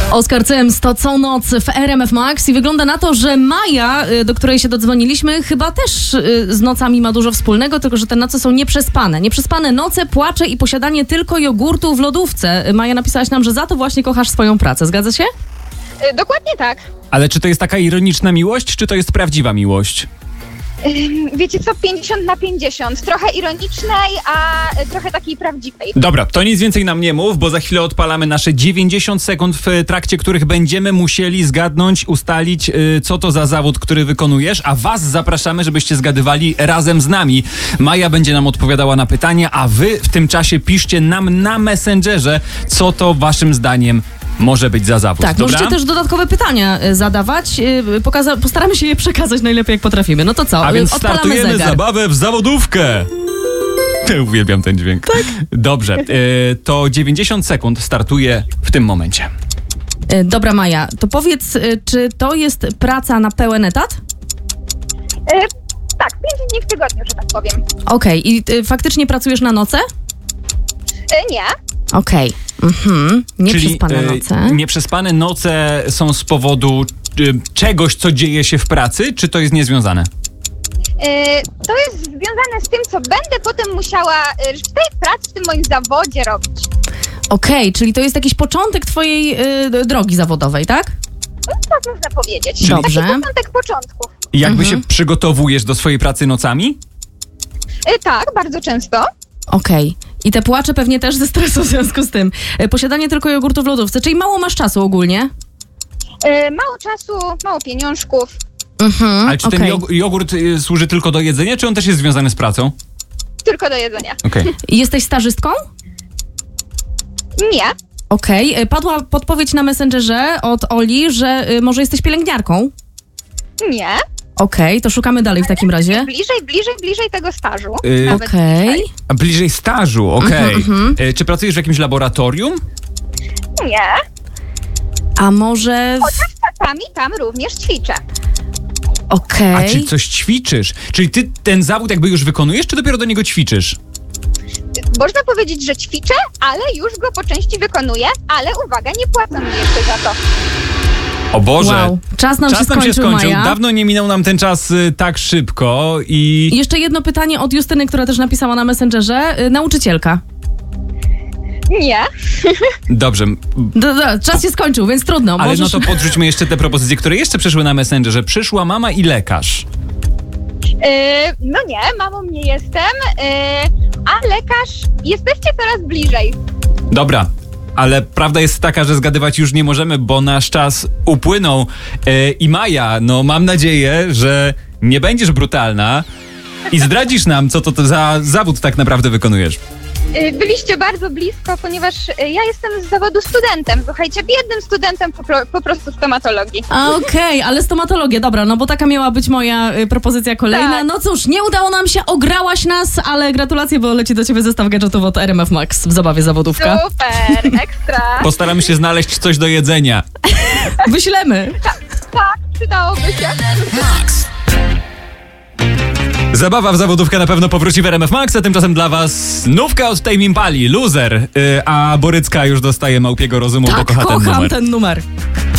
Oskar Cyms to co noc w RMF Max i wygląda na to, że Maja, do której się dodzwoniliśmy, chyba też z nocami ma dużo wspólnego, tylko że te noce są nieprzespane. Nieprzespane noce, płacze i posiadanie tylko jogurtu w lodówce. Maja, napisałaś nam, że za to właśnie kochasz swoją pracę. Zgadza się? Dokładnie tak. Ale czy to jest taka ironiczna miłość, czy to jest prawdziwa miłość? Wiecie co, 50/50. Trochę ironicznej, a trochę takiej prawdziwej. Dobra, to nic więcej nam nie mów, bo za chwilę odpalamy nasze 90 sekund, w trakcie których będziemy musieli zgadnąć, ustalić, co to za zawód, który wykonujesz, a was zapraszamy, żebyście zgadywali razem z nami. Maja będzie nam odpowiadała na pytania, a wy w tym czasie piszcie nam na Messengerze, co to waszym zdaniem może być za zawód. Tak, dobra? możecie też dodatkowe pytania zadawać. Postaramy się je przekazać najlepiej, jak potrafimy. No to co? A więc odpalamy startujemy zegar. zabawę w zawodówkę. Uwielbiam ten dźwięk. Tak. Dobrze, to 90 sekund startuje w tym momencie. Dobra, Maja, to powiedz, czy to jest praca na pełen etat? Tak, 5 dni w tygodniu, że tak powiem. Okej, i faktycznie pracujesz na noce? Nie. Okej. Nieprzespane noce. Nieprzespane noce są z powodu czegoś, co dzieje się w pracy, czy to jest niezwiązane? To jest związane z tym, co będę potem musiała w tej pracy, w tym moim zawodzie robić. Okej, czyli to jest jakiś początek twojej drogi zawodowej, tak? No, tak można powiedzieć. Czyli- Dobrze. Taki początek początków. Jakby się przygotowujesz do swojej pracy nocami? Tak, bardzo często. Okej. I te płacze pewnie też ze stresu w związku z tym. Posiadanie tylko jogurtu w lodówce, czyli mało masz czasu ogólnie? Mało czasu, mało pieniążków. Ale czy ten jogurt służy tylko do jedzenia, czy on też jest związany z pracą? Tylko do jedzenia. Okej. Jesteś stażystką? Nie. Okej. Padła podpowiedź na Messengerze od Oli, że może jesteś pielęgniarką? Nie. Okej, to szukamy dalej w takim razie. Bliżej tego stażu. Okej. A bliżej stażu, okej. Czy pracujesz w jakimś laboratorium? Nie. A może... Chociaż czasami tam również ćwiczę. A Okej. czy coś ćwiczysz? Czyli ty ten zawód jakby już wykonujesz, czy dopiero do niego ćwiczysz? Można powiedzieć, że ćwiczę, ale już go po części wykonuję, ale uwaga, nie płacą mi jeszcze za to. O Boże. Wow, czas nam się skończył, Maja. Dawno nie minął nam ten czas tak szybko i... Jeszcze jedno pytanie od Justyny, która też napisała na Messengerze. Nauczycielka. Nie. Dobrze. Czas się skończył, więc trudno. Ale Możesz... no to podrzućmy jeszcze te propozycje, które jeszcze przyszły na Messengerze. Przyszła mama i lekarz. No nie, mamą nie jestem, a lekarz jesteście coraz bliżej. Dobra. Ale prawda jest taka, że zgadywać już nie możemy, bo nasz czas upłynął. I Maja, no mam nadzieję, że nie będziesz brutalna i zdradzisz nam, co to za zawód tak naprawdę wykonujesz. Byliście bardzo blisko, ponieważ ja jestem z zawodu studentem. Słuchajcie, biednym studentem po prostu stomatologii. Okej, ale stomatologia, dobra, no bo taka miała być moja propozycja kolejna. Tak. No cóż, nie udało nam się, ograłaś nas, ale gratulacje, bo leci do ciebie zestaw gadżetów od RMF Max w zabawie zawodówka. Super, ekstra. Postaramy się znaleźć coś do jedzenia. Wyślemy. Tak, przydałoby się. Zabawa w zawodówkę na pewno powróci w RMF Max, a tymczasem dla was nówka od Tame Impali, Loser, a Borycka już dostaje małpiego rozumu, bo Tak, kocha ten numer. kocham ten numer.